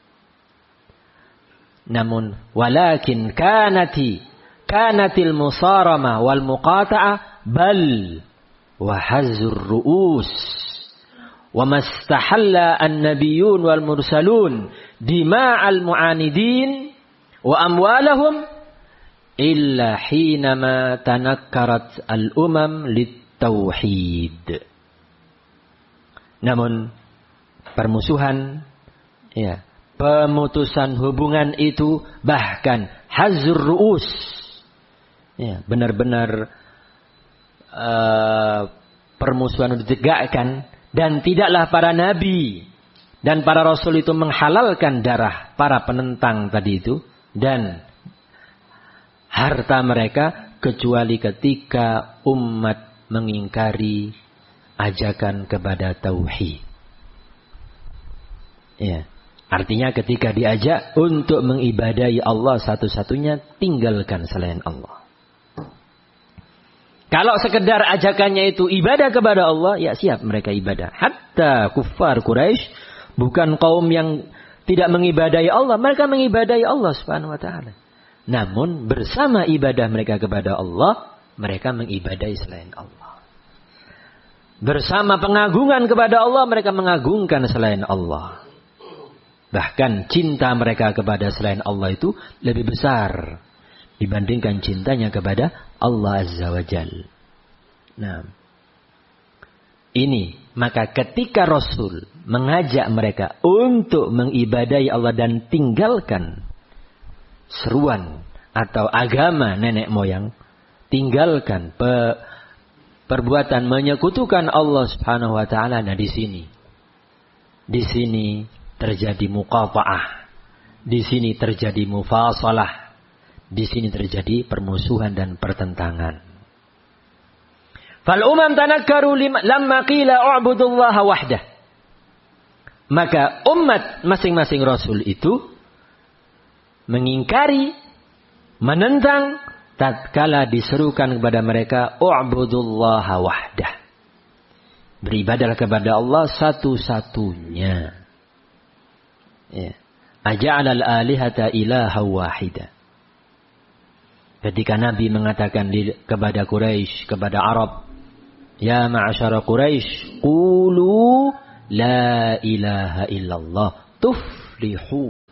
Namun walakin kanatil musarama wal muqata'ah bal wa hazzur ru'us wa mastahalla an-nabiyyun wal mursalun dima'al mu'anidin wa amwalahum illa hinama tanakkarat al-umam lit-tauhid. Namun permusuhan, ya, pemutusan hubungan itu, bahkan hazzur ru'us, ya, benar-benar permusuhan ditegakkan, dan tidaklah para nabi dan para rasul itu menghalalkan darah para penentang tadi itu dan harta mereka, kecuali ketika umat mengingkari ajakan kepada tauhid. Ya. Artinya ketika diajak untuk mengibadahi Allah satu-satunya, tinggalkan selain Allah. Kalau sekedar ajakannya itu ibadah kepada Allah, ya siap mereka ibadah. Hatta kuffar Quraisy, bukan kaum yang tidak mengibadahi Allah, mereka mengibadahi Allah Subhanahu wa taala. Namun bersama ibadah mereka kepada Allah, mereka mengibadahi selain Allah. Bersama pengagungan kepada Allah, mereka mengagungkan selain Allah. Bahkan cinta mereka kepada selain Allah itu lebih besar dibandingkan cintanya kepada Allah Azza wa Jal. Nah, ini maka ketika Rasul mengajak mereka untuk mengibadahi Allah dan tinggalkan seruan atau agama nenek moyang, tinggalkan perbuatan menyekutukan Allah Subhanahu wa taala. Nah, di sini terjadi muqata'ah. Di sini terjadi mufasalah. Di sini terjadi permusuhan dan pertentangan. Fal umam tanakkaru lamma qila u'budullaha wahdah. Maka umat masing-masing rasul itu mengingkari, menentang tatkala diserukan kepada mereka u'budullaha wahdah. Beribadahlah kepada Allah satu-satunya. Ya. Aja'alal alihata ilaha wahida. Ketika Nabi mengatakan kepada Quraisy, kepada Arab, ya ma'asyara Quraisy, qulu la ilaha illallah tuflihu.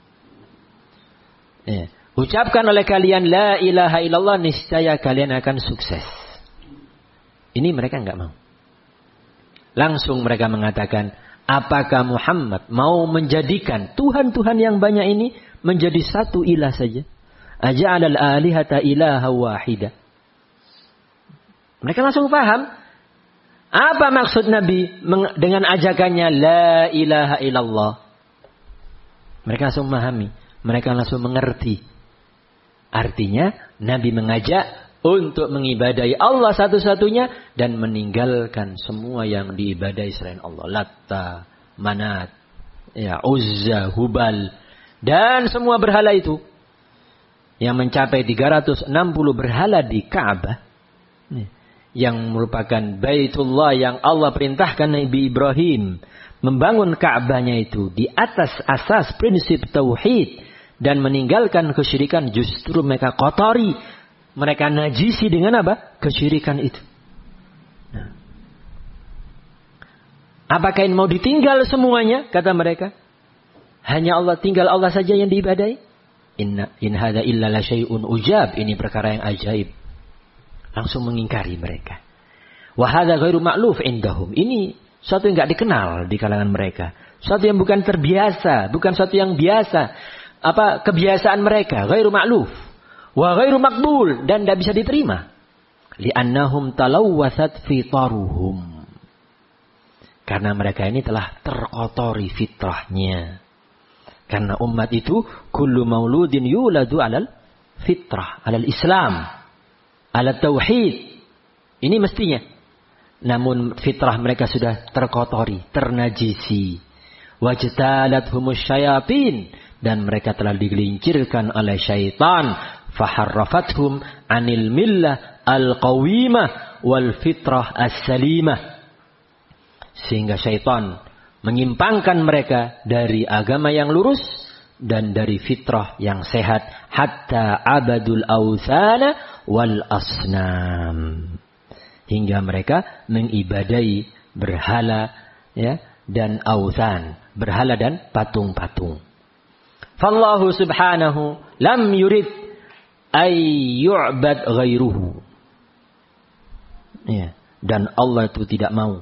Ya. Ucapkan oleh kalian la ilaha illallah, niscaya kalian akan sukses. Ini mereka enggak mau. Langsung mereka mengatakan, apakah Muhammad mau menjadikan Tuhan-Tuhan yang banyak ini menjadi satu ilah saja? Aja'alal alihata ilaha wahida. Mereka langsung paham apa maksud Nabi dengan ajakannya la ilaha illallah. Mereka langsung memahami, mereka langsung mengerti. Artinya Nabi mengajak untuk mengibadahi Allah satu-satunya dan meninggalkan semua yang diibadahi selain Allah. Latta, Manat, ya, Uzza, Hubal dan semua berhala itu yang mencapai 360 berhala di Ka'bah, yang merupakan Baitullah yang Allah perintahkan Nabi Ibrahim membangun Ka'bahnya itu di atas asas prinsip tauhid dan meninggalkan kesyirikan. Justru mereka kotori, mereka najisi dengan apa? Kesyirikan itu. Nah. Apakah ini mau ditinggal semuanya? Kata mereka. Hanya Allah, tinggal Allah saja yang diibadahi. In hadza illa la syai'un ujab. Ini perkara yang ajaib. Langsung mengingkari mereka. Wa hadza ghairu ma'luf indahum. Ini suatu yang enggak dikenal di kalangan mereka. Suatu yang bukan terbiasa, bukan suatu yang biasa. Kebiasaan mereka, ghairu ma'luf wa ghairu maqbul, dan tidak bisa diterima. Li'annahum talawwathat fitaruhum. Karena mereka ini telah terkotori fitrahnya. Karena umat itu kullu mauludin yuladu alal fitrah, alal Islam, alal tauhid. Ini mestinya. Namun fitrah mereka sudah terkotori, ternajisi. Wajtalathumush syayatin, dan mereka telah digelincirkan oleh syaitan, faharrafathum anil millah al-qawimah wal fitrah as-salimah, sehingga syaitan menyimpangkan mereka dari agama yang lurus dan dari fitrah yang sehat, hatta abadul awthana wal asnam, hingga mereka mengibadahi berhala, ya, dan awthan, berhala dan patung-patung. Fallahu subhanahu lam yurid ay yu'bad ghairuhu. Ya, dan Allah itu tidak mau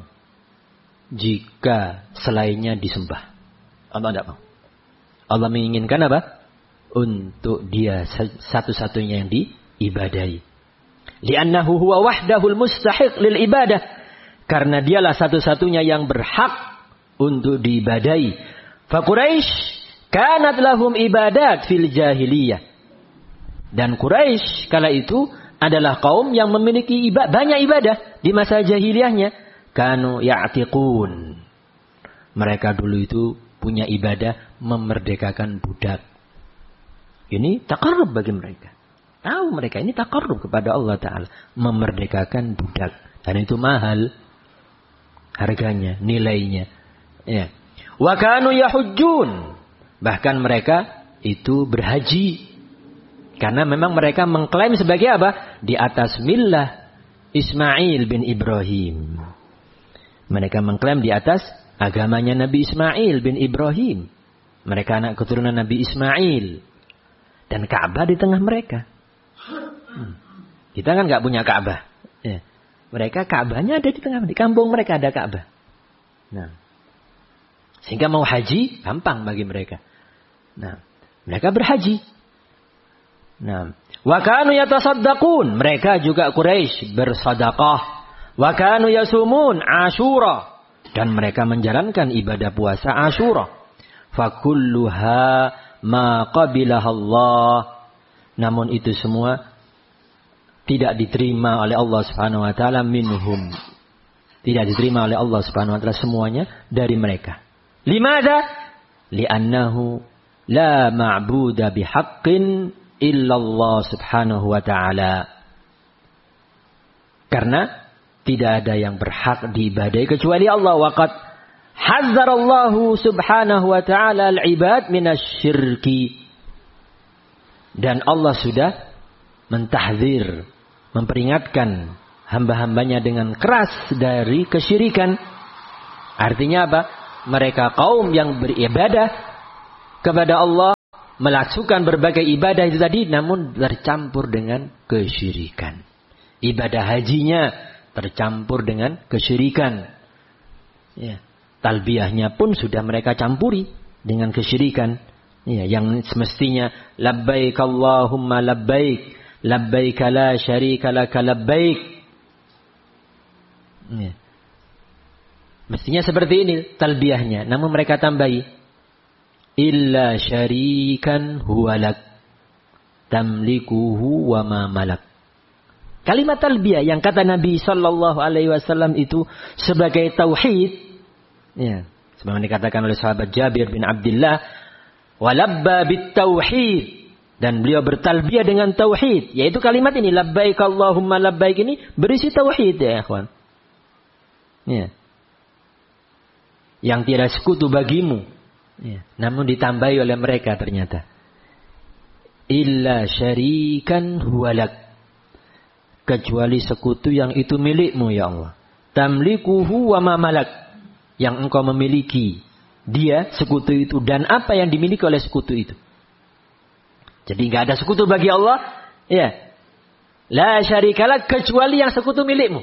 jika selainnya disembah. Allah tidak mau. Allah menginginkan apa? Untuk dia satu-satunya yang diibadahi. Li'annahu huwa wahdahul mustahiq lil ibadah. Karena dialah satu-satunya yang berhak untuk diibadahi. Fa Quraisy kanat lahum ibadat fil jahiliyah. Dan Quraisy kala itu adalah kaum yang memiliki banyak ibadah di masa jahiliyahnya. Kanu ya'tiqun. Mereka dulu itu punya ibadah memerdekakan budak. Ini taqarrub bagi mereka. Tahu mereka ini taqarrub kepada Allah Ta'ala. Memerdekakan budak. Dan itu mahal harganya, nilainya. Ya. Wa kanu yahujjun. Bahkan mereka itu berhaji. Karena memang mereka mengklaim sebagai apa? Di atas millah Ismail bin Ibrahim. Mereka mengklaim di atas agamanya Nabi Ismail bin Ibrahim. Mereka anak keturunan Nabi Ismail. Dan Ka'bah di tengah mereka. Kita kan nggak punya Ka'bah. Ya. Mereka Ka'bahnya ada di tengah. Di kampung mereka ada Ka'bah. Nah, sehingga mau haji gampang bagi mereka. Nah, mereka berhaji. Nah, wa kanu yatasaddaqun, mereka juga Quraisy bersedekah. Wa kanu yasumun Asyura, dan mereka menjalankan ibadah puasa Asyura. Fa kulluha ma qabilaha Allah. Namun itu semua tidak diterima oleh Allah Subhanahu wa taala minhum. Tidak diterima oleh Allah Subhanahu wa taala semuanya dari mereka. Limadha? Li'annahu la ma'buda bihaqqin illallah Subhanahu wa ta'ala. Karena tidak ada yang berhak diibadahi kecuali Allah. Waqad hazzarallahu Subhanahu wa ta'ala al-ibad minasyirki. Dan Allah sudah mentahzir, memperingatkan hamba-hambanya dengan keras dari kesyirikan. Artinya apa? Mereka kaum yang beribadah kepada Allah melakukan berbagai ibadah itu tadi, namun tercampur dengan kesyirikan. Ibadah hajinya tercampur dengan kesyirikan. Ya. Talbiyahnya pun sudah mereka campuri dengan kesyirikan. Ya, yang semestinya labbaik Allahumma labbaik, labbaik la syarika laka labbaik. Ya. Mestinya seperti ini talbiyahnya, namun mereka tambahi illa syarikan huwalak tamlikuhu wa ma malak. Kalimat talbiyah yang kata Nabi sallallahu alaihi wasallam itu sebagai tauhid, ya, sebagaimana dikatakan oleh sahabat Jabir bin Abdullah, walabba bit tauhid, dan beliau bertalbiyah dengan tauhid, yaitu kalimat ini labbaik Allahumma labbaik ini berisi tauhid ya ikhwan. Ya. Yang tiada sekutu bagimu. Ya. Namun ditambahi oleh mereka ternyata illa syarikan huwalak, kecuali sekutu yang itu milikmu ya Allah. Tamlikuhu wa ma malak, yang engkau memiliki dia sekutu itu dan apa yang dimiliki oleh sekutu itu. Jadi enggak ada sekutu bagi Allah, ya. La syarikalah, kecuali yang sekutu milikmu.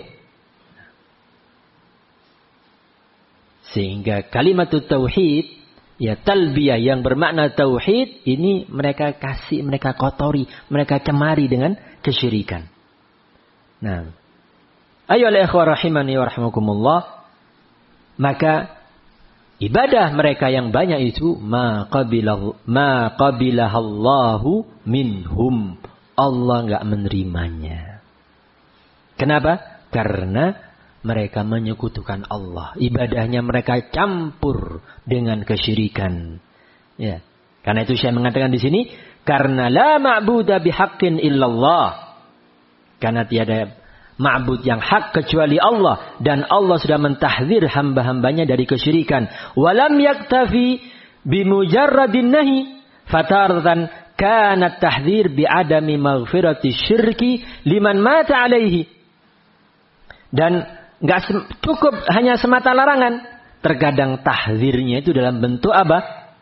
Sehingga kalimat tauhid, ya talbiyah yang bermakna tauhid ini mereka kasih, mereka kotori, mereka cemari dengan kesyirikan. Nah, ayolah ikhwah rahimani wa rahimakumullah, maka ibadah mereka yang banyak itu ma qabilahallahu minhum, Allah enggak menerimanya. Kenapa? Karena mereka menyekutukan Allah. Ibadahnya mereka campur dengan kesyirikan. Ya. Karena itu saya mengatakan di sini, karena la ma'buda bihaqqin illallah. Karena tiada ma'bud yang hak kecuali Allah, dan Allah sudah mentahdzir hamba-hambanya dari kesyirikan. Walam yaktafi bimujarradin nahi fataratan kana tahdzir bi'adami maghfirati syirki liman mata alaihi. Dan enggak cukup hanya semata larangan. Terkadang tahdzirnya itu dalam bentuk apa?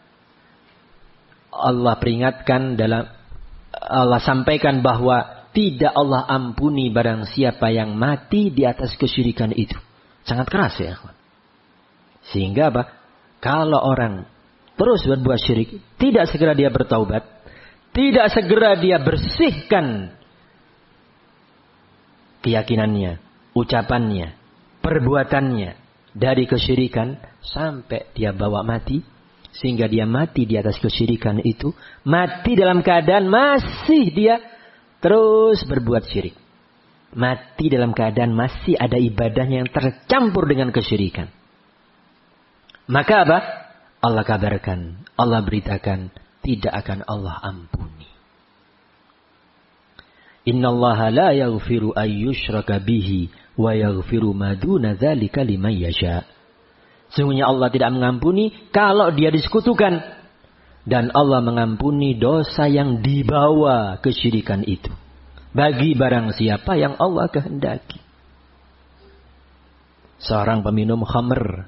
Allah peringatkan, Allah sampaikan bahwa tidak Allah ampuni barang siapa yang mati di atas kesyirikan itu. Sangat keras ya. Sehingga apa? Kalau orang terus berbuat syirik, tidak segera dia bertaubat, tidak segera dia bersihkan keyakinannya, ucapannya, perbuatannya dari kesyirikan sampai dia bawa mati, sehingga dia mati di atas kesyirikan itu, mati dalam keadaan masih dia terus berbuat syirik, mati dalam keadaan masih ada ibadahnya yang tercampur dengan kesyirikan, maka apa? Allah kabarkan, Allah beritakan, tidak akan Allah ampuni. Innallaha la yaghfiru ayyushraka bihi wa yaghfiru ma duna dzalika liman yasha. Sesungguhnya Allah tidak mengampuni kalau dia disekutukan, dan Allah mengampuni dosa yang dibawa kesyirikan itu bagi barang siapa yang Allah kehendaki. Seorang peminum khamr,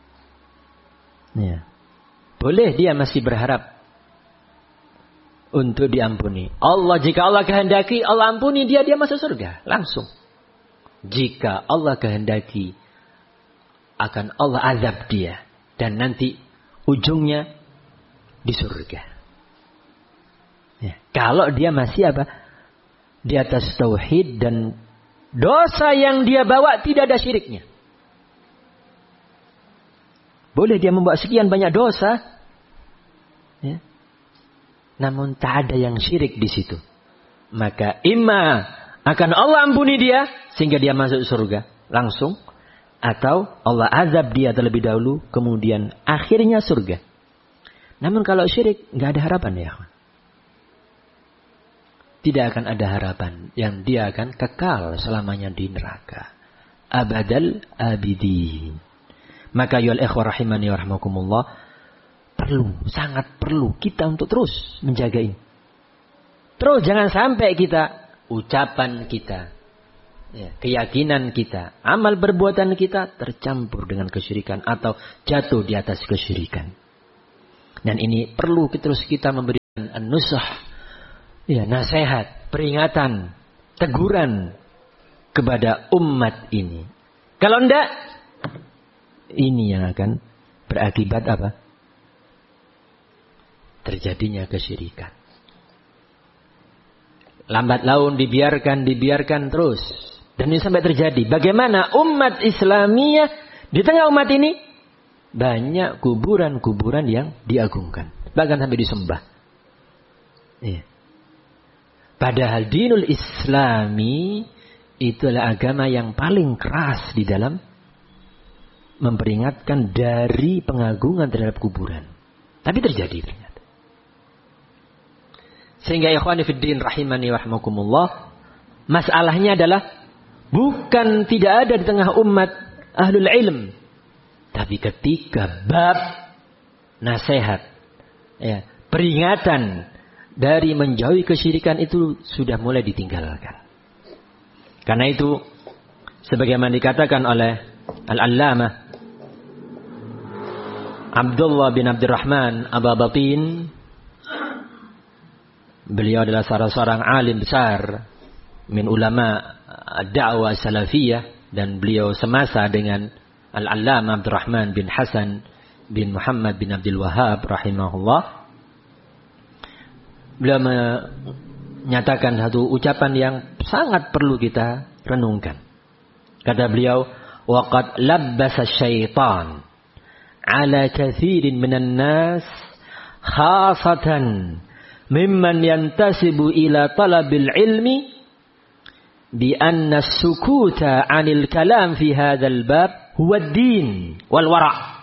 ya, boleh dia masih berharap untuk diampuni. Allah, jika Allah kehendaki, Allah ampuni dia masuk surga langsung. Jika Allah kehendaki, akan Allah azab dia, dan nanti ujungnya di surga. Ya. Kalau dia masih apa? Di atas tauhid dan dosa yang dia bawa tidak ada syiriknya. Boleh dia membawa sekian banyak dosa, ya, namun tak ada yang syirik di situ. Maka imma akan Allah ampuni dia sehingga dia masuk surga langsung, atau Allah azab dia terlebih dahulu kemudian akhirnya surga. Namun kalau syirik nggak ada harapan ya. Tidak akan ada harapan, yang dia akan kekal selamanya di neraka. Abadal abidin. Maka ya ikhwah rahimani wa rahmakumullah, sangat perlu kita untuk terus menjaga ini. Terus jangan sampai kita, ucapan kita, ya, keyakinan kita, amal perbuatan kita tercampur dengan kesyirikan atau jatuh di atas kesyirikan. Dan ini perlu terus kita memberi An-nusah, ya, nasihat, peringatan, teguran kepada umat ini. Kalau enggak, ini yang akan berakibat apa? Terjadinya kesyirikan. Lambat laun dibiarkan terus. Dan ini sampai terjadi. Bagaimana umat Islamiyah di tengah umat ini banyak kuburan-kuburan yang diagungkan. Bahkan sampai disembah. Ya. Padahal dinul Islami itulah agama yang paling keras di dalam memperingatkan dari pengagungan terhadap kuburan. Tapi terjadi ternyata. Sehingga ikhwani fiddin rahimani wa rahmakumullah, masalahnya adalah bukan tidak ada di tengah umat ahlul ilm, tapi ketika bab nasihat, ya, peringatan dari menjauhi kesyirikan itu sudah mulai ditinggalkan. Karena itu sebagaimana dikatakan oleh Al-Allamah Abdullah bin Abdurrahman Ababatin, beliau adalah salah seorang alim besar min ulama dakwah salafiyah, dan beliau semasa dengan Al-Allamah Abdurrahman bin Hasan bin Muhammad bin Abdul Wahhab rahimahullah. Beliau menyatakan satu ucapan yang sangat perlu kita renungkan. Kata beliau, waqad labbasa syaitan ala kathirin minan nas khasatan mimman yantasibu ila talabil ilmi bi anna as-sukuta 'anil kalam fi hadzal bab huwa ad-din wal wara'.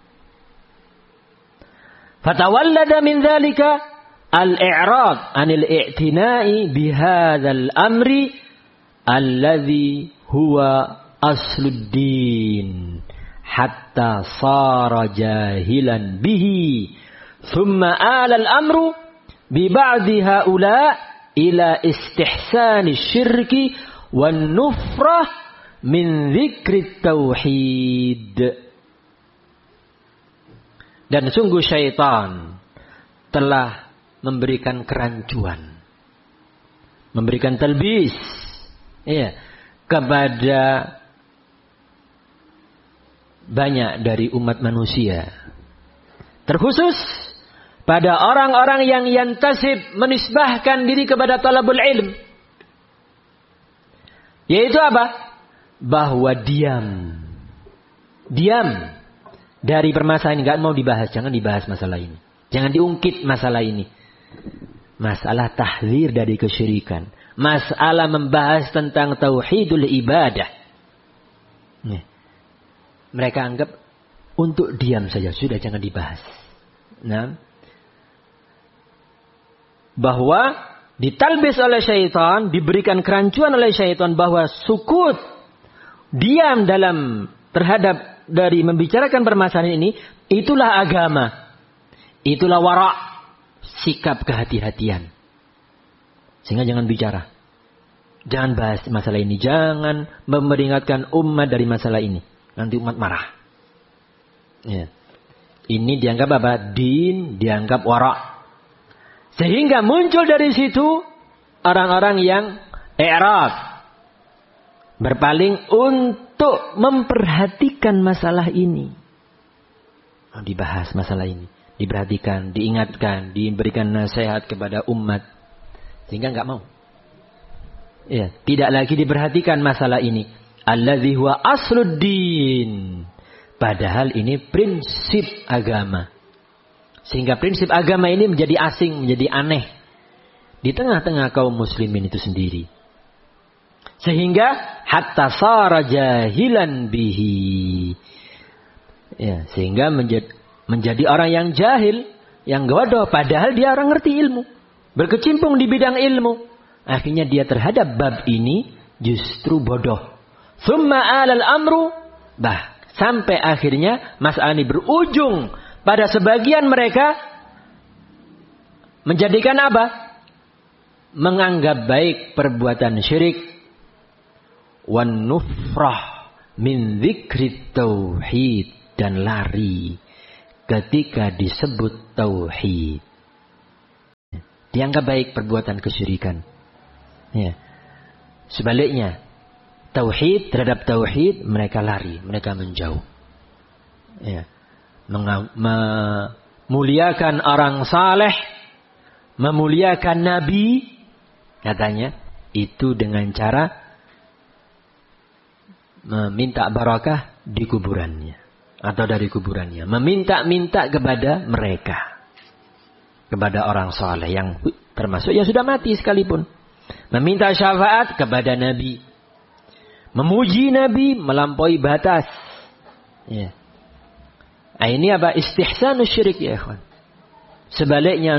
Fatawallada min dzalika al-i'rad 'anil i'tina'i bi hadzal amri alladhi huwa aslud-din hatta sara jahilan bihi thumma ala al-amru biba'di haula ila istihsani syirki wan nufrah min dzikri tauhid. Dan sungguh syaitan telah memberikan kerancuan, memberikan talbis, ya, kepada banyak dari umat manusia, terkhusus pada orang-orang yang yantasib, menisbahkan diri kepada talabul ilm. Yaitu apa? Bahwa diam dari permasalahan ini. Gak mau dibahas. Jangan dibahas masalah ini. Jangan diungkit masalah ini. Masalah tahdzir dari kesyirikan. Masalah membahas tentang tauhidul ibadah. Nih. Mereka anggap untuk diam saja. Sudah, jangan dibahas. Nah, bahwa ditalbis oleh syaitan, diberikan kerancuan oleh syaitan bahwa sukut, diam dalam terhadap dari membicarakan permasalahan ini, itulah agama, itulah wara', sikap kehati-hatian. Sehingga jangan bicara, jangan bahas masalah ini, jangan memperingatkan umat dari masalah ini, nanti umat marah. Ya. Ini dianggap apa? Din, dianggap wara'. Sehingga muncul dari situ orang-orang yang i'rad, berpaling untuk memperhatikan masalah ini. Dibahas masalah ini, diperhatikan, diingatkan, diberikan nasihat kepada umat, sehingga enggak mau. Ya, tidak lagi diperhatikan masalah ini. Alladzi huwa asluddin. Padahal ini prinsip agama. Sehingga prinsip agama ini menjadi asing, menjadi aneh di tengah-tengah kaum muslimin itu sendiri. Sehingga hatta sara jahilan bihi. Ya, sehingga menjadi orang yang jahil, yang bodoh, padahal dia orang ngerti ilmu, berkecimpung di bidang ilmu. Akhirnya dia terhadap bab ini justru bodoh. Tsumma alal amru, sampai akhirnya masalah ini berujung pada sebagian mereka menjadikan apa? Menganggap baik perbuatan syirik, wan nufrah min dzikri tauhid, dan lari ketika disebut tauhid. Dianggap baik perbuatan kesyirikan. Ya. Sebaliknya, tauhid terhadap tauhid mereka lari, mereka menjauh. Ya. Memuliakan orang saleh, memuliakan nabi, katanya itu dengan cara meminta barakah di kuburannya atau dari kuburannya, meminta-minta kepada mereka. Kepada orang saleh yang termasuk yang sudah mati sekalipun. Meminta syafaat kepada Nabi. Memuji Nabi melampaui batas. Ya. Ini apa? Istihsanus syirik ya ikhwan. Sebaliknya